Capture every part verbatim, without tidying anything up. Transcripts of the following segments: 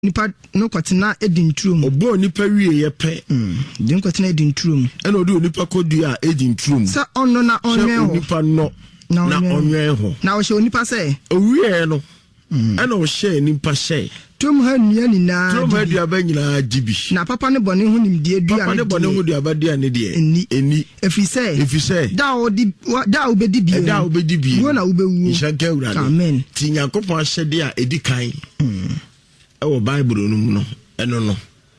nipa no kwatena edintrum obo nipa wie ye pe mm din kwatena edintrum ena odi nipa kodua edintrum sa onno na onwe ho nipa no na onwe ho na o she onipa say owie no ena o she nipa say tum ha nua ni na tum ha dua ba nyina dibi na papa ne bone ho nimdie dua papa ne bone ho dua ba dia ne de eni eni efi say efi say da o di da o be di bi da o be di bi wo na wo be wu inshanka urade amen ti Nyankopon ahyede a edi kan ewo Bible no no eno no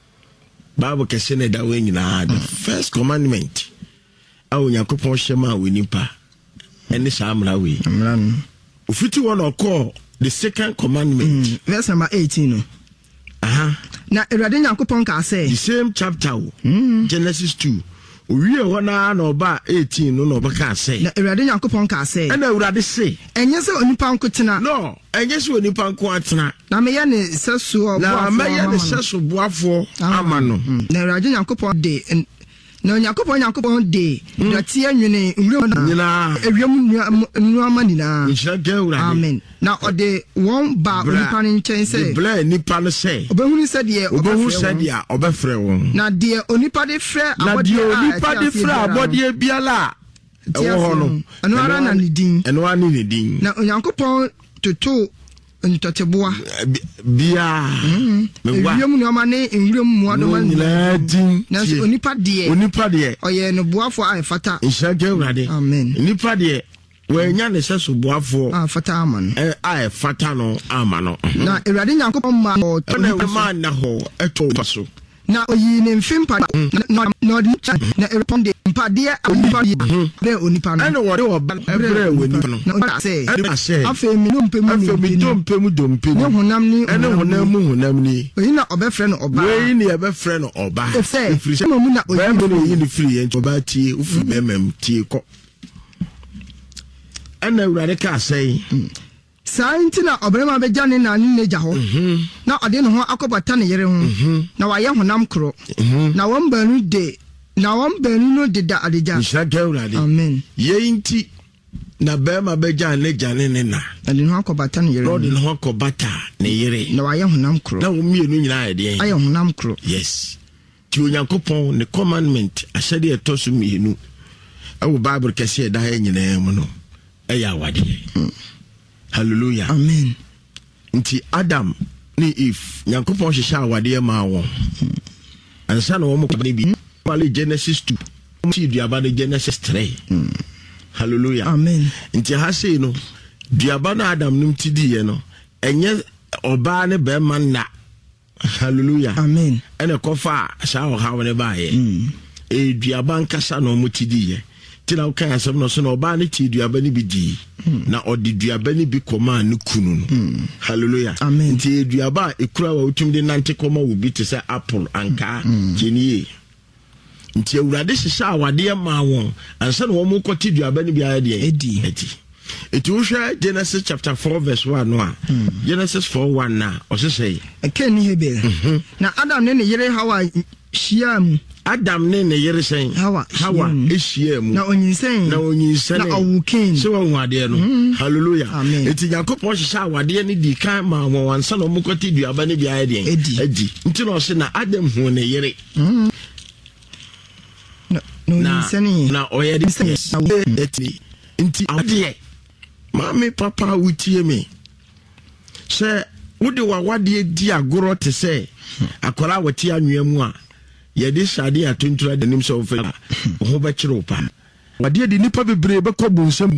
Bible kese ne da we nyina the first commandment awo Nyankopon hyema we nipa ene sa amra we amra no ofiti won okọ the second commandment mm. verse number eighteen no aha na Awurade Nyankopon ka say the same chapter mm. Genesis two owie hona na oba eighteen no no baka say na Awurade Nyankopon ka say na Awurade say enye se onipa nkotena no enye se onipa nko atena na me ye ne seso obo na me ye ne seso boafo ama no na Awurade Nyankopon de na Nyankopon Nyankopon de dati anwene nwura na ewiem nuama nina inshanka Awurade amen na ode won ba onipa nchen say bla nipa no say obehunu se de obehunu se de a obefre won na de onipa de frɛ abode onipa de frɛ abode biala ewo ho no eno ara na ne din eno ara ne din na Nyankopon toto ntoteboa bia mewa ewiem nuama ne nwura muado man nyina din na onipa de onipa de oye no boafo a fata inshanka Awurade amen onipa de wenya ne seso boafo a fata aman eh a fata no amano na Awurade Nyankopon ma o na ma na ho eto paso na oyi ne mfimpa na na na responde mpade onipa be onipa no ana wode oba ebre wonipa no na say say afa mi no mpemu afa mi do mpemu do mpemu ne honam ni ene honam mu honam ni oyi na obefre no oba oyi ni ebefre no oba efri se mu na oyi no yi ni free en oba tie ufu memem tie ko ana Awurade ka say sainti na obrema be jane na ne ja ho na ode ne ho akobata ne yere ho na waye honam kro na won banu de na won banu no de da adeja inshanka Awurade amen yeinti na bema be jane jane ne na ade no akobata ne yere ode ne ho akobata ne yere na waye honam kro na wo mienu nyina ade aye honam kro yes ti Onyankopon ne commandment ahyade etoso mienu ewo Bible kese da ha nyina mu no eya wade hallelujah amen nti Adam ni Eve Nyankopon hyehyɛ awade ma won ansa na wɔn ko bi wale Genesis two ti duaba de Genesis three hallelujah amen nti ha sei no duaba na Adam nim ti die no enye oba ne be man na hallelujah amen ene kofa sha o ha wone ba ye e duaba nkasa na wɔn ti die tina o kan asem no so na oba ne ti duaba ni bi di na odi duaba ni bi koma ne kunu no hallelujah amen nti duaba ekura wa utum de nante koma wo bi te say apple anka genie nti Awurade hyehyɛ awade ma won ansa na wo mo kɔti duaba ni bi ayɛ de edi edi eti wo hwɛ Genesis chapter four verse one no a Genesis four one na o se say eken ni hebe na Adam ne ne yere Hawa hyiam Adam ne ne yere sen Hawa Hawa ehia mu na onyinsen na onyinsen na awuken se won ade no hallelujah amen eti Nyankopon hyehyɛ awade ne di kan ma won wansa na omukoti duaba ne bi ayɛ de edi nti na o se na Adam hu ne yere na onyinsen na oyɛ de eti nti awade mami papa wutie me se wode wawade di agoro te se akola wati anwea mu a yede sade atontura de nim so fa ho ba kire pa wade de nipa bebre be ko bonsam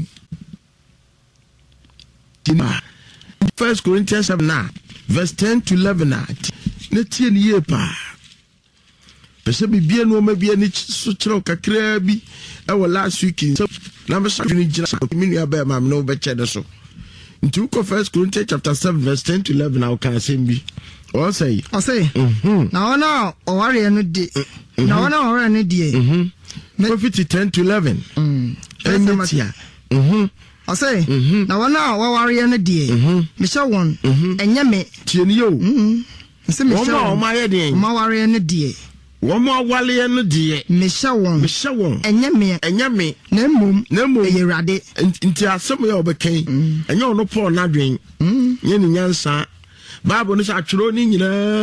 tina First Corinthians seven na verse ten to eleven na ne tie ni ye pa pese bibia no ma bia ni so kire kakra bi e wo last week na me sa ni gina mi nua ba ma no be che de so nti ko First Corinthians chapter seven verse ten to eleven na o kan sembi o say o say na ona o ware no de na ona o ware no de mhm Prophet ten to eleven mm enitia mhm o say na ona o ware no de me sha won enye me tie ni yo mhm se me sha o ma ye de o ma ware no de wo mo wale no de me sha won me sha won enye me enye me na mum na mum e Awurade nti asem ye obekan enye ono Paul na dwen nye ni nyansa bible no sɛ atwerɛ ni nyinaa